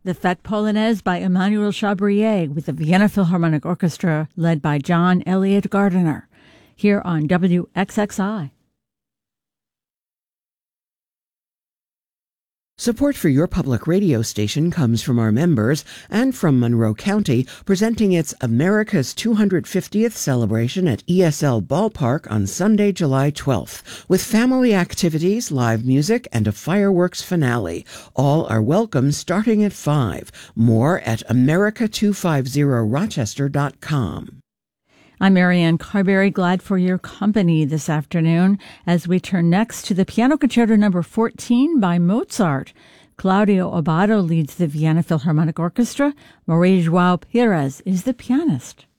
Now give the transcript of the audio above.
The Fête Polonaise by Emmanuel Chabrier with the Vienna Philharmonic Orchestra led by John Elliott Gardiner, here on WXXI. Support for your public radio station comes from our members and from Monroe County, presenting its America's 250th celebration at ESL Ballpark on Sunday, July 12th, with family activities, live music, and a fireworks finale. All are welcome starting at 5. More at America250Rochester.com. I'm Marianne Carberry, glad for your company this afternoon as we turn next to the Piano Concerto No. 14 by Mozart. Claudio Abbado leads the Vienna Philharmonic Orchestra. Marie João Pires is the pianist.